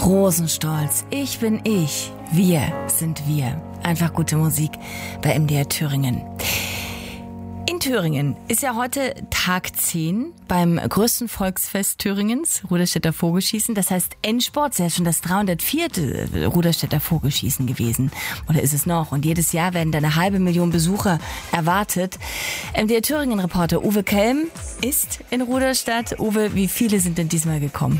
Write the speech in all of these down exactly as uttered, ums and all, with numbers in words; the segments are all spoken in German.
Rosenstolz, ich bin ich, wir sind wir. Einfach gute Musik bei M D R Thüringen. In Thüringen ist ja heute Tag zehn beim größten Volksfest Thüringens, Ruderstädter Vogelschießen. Das heißt Endsport, ist ja schon das dreihundertvierte Ruderstädter Vogelschießen gewesen. Oder ist es noch? Und jedes Jahr werden da eine halbe Million Besucher erwartet. M D R Thüringen-Reporter Uwe Kelm ist in Ruderstadt. Uwe, wie viele sind denn diesmal gekommen?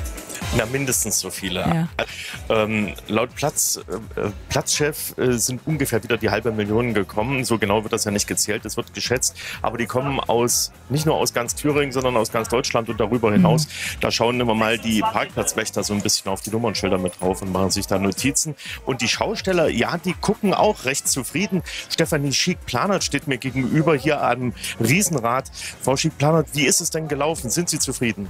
Na, mindestens so viele. Ja. Ähm, laut Platz, äh, Platzchef äh, sind ungefähr wieder die halbe Million gekommen. So genau wird das ja nicht gezählt, das wird geschätzt. Aber die kommen aus, nicht nur aus ganz Thüringen, sondern aus ganz Deutschland und darüber hinaus. Mhm. Da schauen immer mal die Parkplatzwächter so ein bisschen auf die Nummernschilder mit drauf und machen sich da Notizen. Und die Schausteller, ja, die gucken auch recht zufrieden. Stefanie Schick-Planert steht mir gegenüber hier am Riesenrad. Frau Schick-Planert, wie ist es denn gelaufen? Sind Sie zufrieden?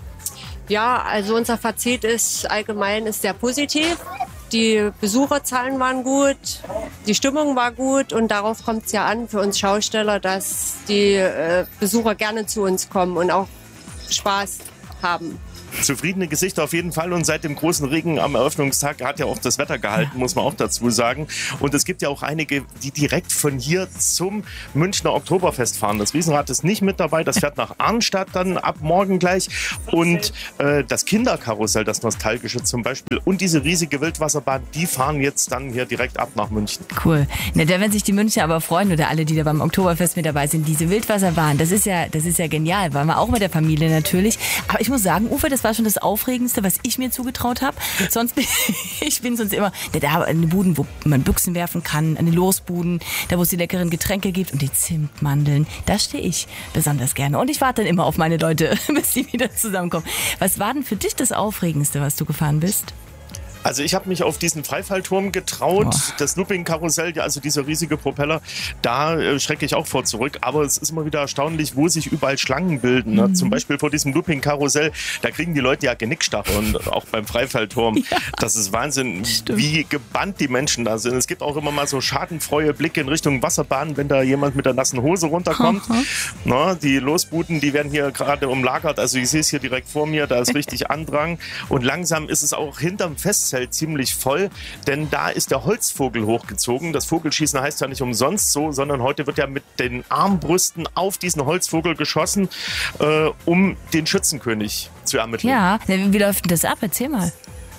Ja, also unser Fazit ist allgemein ist sehr positiv. Die Besucherzahlen waren gut, die Stimmung war gut und darauf kommt es ja an für uns Schausteller, dass die äh, Besucher gerne zu uns kommen und auch Spaß haben. Zufriedene Gesichter auf jeden Fall und seit dem großen Regen am Eröffnungstag hat ja auch das Wetter gehalten, muss man auch dazu sagen. Und es gibt ja auch einige, die direkt von hier zum Münchner Oktoberfest fahren. Das Riesenrad ist nicht mit dabei, das fährt nach Arnstadt dann ab morgen gleich. Und äh, das Kinderkarussell, das Nostalgische zum Beispiel und diese riesige Wildwasserbahn, die fahren jetzt dann hier direkt ab nach München. Cool. Na, da werden sich die Münchner aber freuen oder alle, die da beim Oktoberfest mit dabei sind. Diese Wildwasserbahn, das ist ja, das ist ja genial. Waren wir auch mit der Familie natürlich. Aber ich muss sagen, Uwe, das war schon das Aufregendste, was ich mir zugetraut habe. Sonst bin ich bin sonst immer da eine Buden, wo man Büchsen werfen kann, eine Losbuden, da wo es die leckeren Getränke gibt und die Zimtmandeln. Da stehe ich besonders gerne. Und ich warte dann immer auf meine Leute, bis die wieder zusammenkommen. Was war denn für dich das Aufregendste, was du gefahren bist? Also ich habe mich auf diesen Freifallturm getraut, oh. Das Looping-Karussell, also dieser riesige Propeller, da äh, schrecke ich auch vor zurück. Aber es ist immer wieder erstaunlich, wo sich überall Schlangen bilden. Ne? Mhm. Zum Beispiel vor diesem Looping-Karussell, da kriegen die Leute ja Genickstacheln, auch beim Freifallturm. Ja. Das ist Wahnsinn, Stimmt. wie gebannt die Menschen da sind. Es gibt auch immer mal so schadenfreie Blicke in Richtung Wasserbahn, wenn da jemand mit der nassen Hose runterkommt. Na, die Losbuden, die werden hier gerade umlagert. Also ich sehe es hier direkt vor mir, da ist richtig Andrang. Und langsam ist es auch hinterm Festzelt ziemlich voll, denn da ist der Holzvogel hochgezogen. Das Vogelschießen heißt ja nicht umsonst so, sondern heute wird ja mit den Armbrüsten auf diesen Holzvogel geschossen, äh, um den Schützenkönig zu ermitteln. Ja, wie läuft denn das ab? Erzähl mal.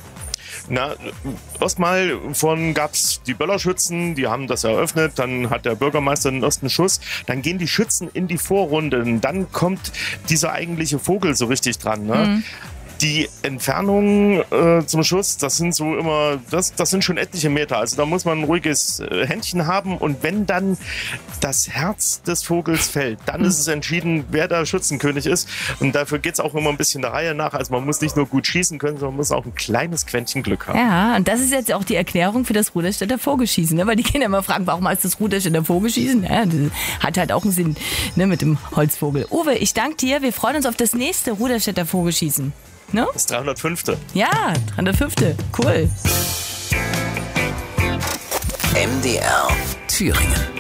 Na, erstmal von gab's die Böllerschützen, die haben das eröffnet, dann hat der Bürgermeister den ersten Schuss, dann gehen die Schützen in die Vorrunden, dann kommt dieser eigentliche Vogel so richtig dran, ne? Mhm. Die Entfernung äh, zum Schuss, das sind so immer, das, das sind schon etliche Meter. Also da muss man ein ruhiges äh, Händchen haben. Und wenn dann das Herz des Vogels fällt, dann mhm. ist es entschieden, wer der Schützenkönig ist. Und dafür geht's auch immer ein bisschen der Reihe nach. Also man muss nicht nur gut schießen können, sondern man muss auch ein kleines Quäntchen Glück haben. Ja, und das ist jetzt auch die Erklärung für das Ruderstädter Vogelschießen. Ne? Weil die Kinder immer fragen, warum heißt das Ruderstädter Vogelschießen? Ja, das hat halt auch einen Sinn, ne, mit dem Holzvogel. Uwe, ich danke dir. Wir freuen uns auf das nächste Ruderstädter Vogelschießen. No? Das dreihundertfünfte. Ja, dreihundertfünfte. Cool. M D R Thüringen.